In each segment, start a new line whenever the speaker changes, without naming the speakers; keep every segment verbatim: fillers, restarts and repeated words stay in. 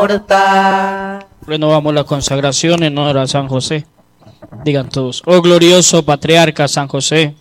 mortal.
Renovamos la consagración en honor a San José. Digan todos: oh glorioso patriarca San José,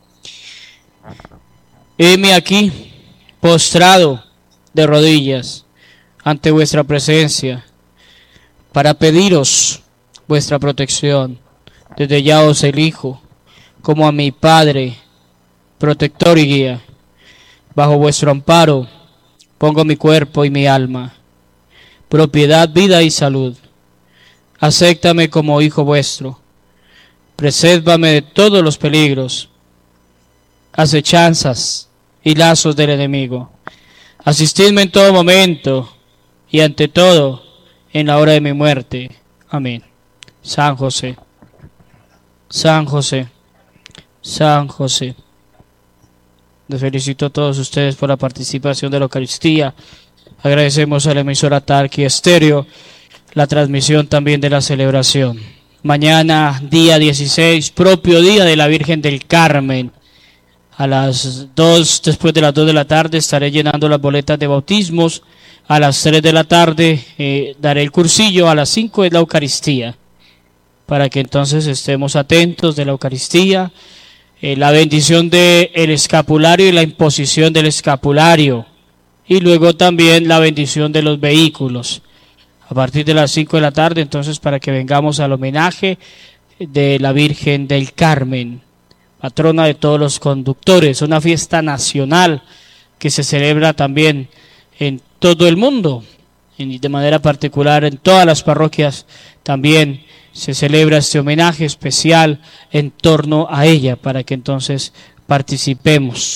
heme aquí, postrado de rodillas ante vuestra presencia, para pediros vuestra protección. Desde ya os elijo como a mi Padre, protector y guía. Bajo vuestro amparo pongo mi cuerpo y mi alma, propiedad, vida y salud. Acéptame como hijo vuestro, presérvame de todos los peligros, acechanzas y lazos del enemigo. Asistidme en todo momento y ante todo en la hora de mi muerte. Amén. San José, San José, San José. Les felicito a todos ustedes por la participación de la Eucaristía. Agradecemos a la emisora Tarqui Estéreo la transmisión también de la celebración. Mañana, día dieciséis, propio día de la Virgen del Carmen. A las dos, después de las dos de la tarde, estaré llenando las boletas de bautismos. A las tres de la tarde eh, daré el cursillo. A las cinco es la Eucaristía, para que entonces estemos atentos de la Eucaristía. Eh, la bendición del escapulario y la imposición del escapulario. Y luego también la bendición de los vehículos. A partir de las cinco de la tarde, entonces, para que vengamos al homenaje de la Virgen del Carmen, patrona de todos los conductores, una fiesta nacional que se celebra también en todo el mundo, y de manera particular en todas las parroquias también se celebra este homenaje especial en torno a ella, para que entonces participemos.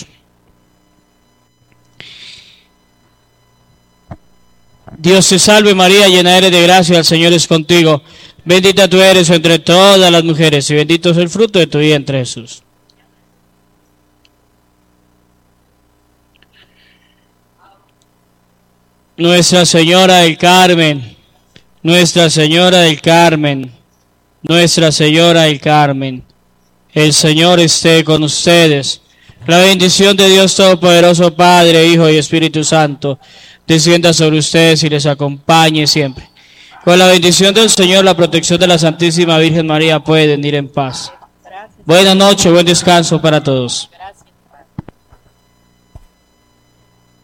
Dios te salve María, llena eres de gracia, el Señor es contigo. Bendita tú eres entre todas las mujeres y bendito es el fruto de tu vientre, Jesús. Nuestra Señora del Carmen, Nuestra Señora del Carmen, Nuestra Señora del Carmen, el Señor esté con ustedes. La bendición de Dios Todopoderoso, Padre, Hijo y Espíritu Santo, descienda sobre ustedes y les acompañe siempre. Con la bendición del Señor, la protección de la Santísima Virgen María, pueden ir en paz. Buenas noches, buen descanso para todos.